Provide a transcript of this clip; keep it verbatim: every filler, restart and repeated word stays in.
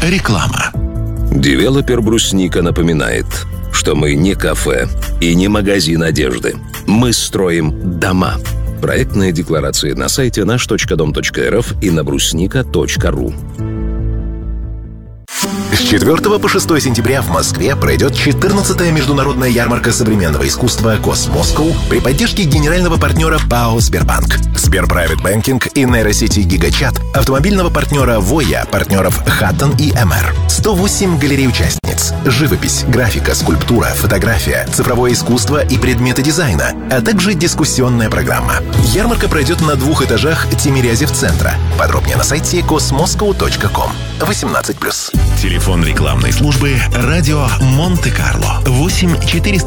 Реклама. Девелопер «Брусника» напоминает, что мы не кафе и не магазин одежды. Мы строим дома. Проектные декларации на сайте наш точка дом точка эр эф и на брусника точка ру. С четвёртого по шестое сентября в Москве пройдет четырнадцатая международная ярмарка современного искусства «Космоскоу» при поддержке генерального партнера ПАО «Сбербанк», Сберпрайвет Бэнкинг и нейросети «Гигачат», автомобильного партнера «Воя», партнеров «Хаттон» и «эм эр». сто восемь галерей-участниц, живопись, графика, скульптура, фотография, цифровое искусство и предметы дизайна, а также дискуссионная программа. Ярмарка пройдет на двух этажах Тимирязев-центра. Подробнее на сайте космоскоу точка ком. восемнадцать плюс. Телефон рекламной службы «Радио Монте-Карло» восемь четыреста